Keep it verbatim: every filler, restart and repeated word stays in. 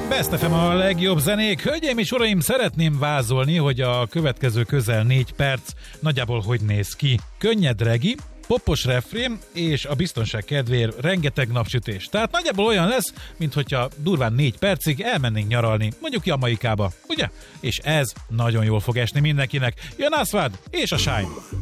Best ef em a legjobb zenék. Hölgyeim és uraim, szeretném vázolni, hogy a következő közel négy perc nagyjából hogy néz ki. Könnyed regi, popos refrén és a biztonság kedvéért rengeteg napsütés. Tehát nagyjából olyan lesz, mint hogyha durván négy percig elmennénk nyaralni, mondjuk Jamaikába, ugye? És ez nagyon jól fog esni mindenkinek. Jön Aswad és a Shine.